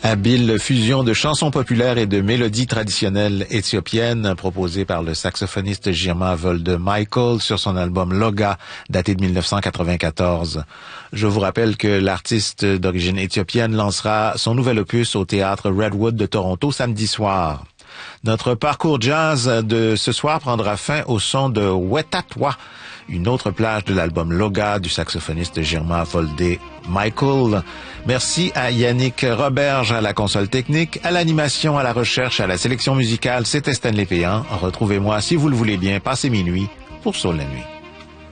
Habile fusion de chansons populaires et de mélodies traditionnelles éthiopiennes proposées par le saxophoniste Girma Wolde Michael sur son album Loga, daté de 1994. Je vous rappelle que l'artiste d'origine éthiopienne lancera son nouvel opus au théâtre Redwood de Toronto samedi soir. Notre parcours jazz de ce soir prendra fin au son de Wetatwa, une autre plage de l'album Loga du saxophoniste Girma Wolde Michael. Merci à Yannick Roberge à la console technique, à l'animation, à la recherche, à la sélection musicale. C'était Stanley Péan. Retrouvez-moi, si vous le voulez bien, passez minuit pour Soul la nuit.